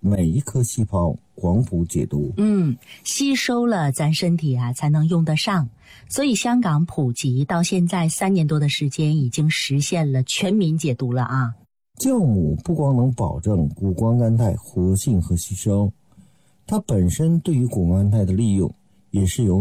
每一颗细胞广谱解读。 吸收了咱身体啊才能用得上。所以香港普及到现在3年多的时间，已经实现了全民解读了啊。 酵母不光能保证谷胱甘肽活性和吸收，它本身对于谷胱甘肽的利用也是由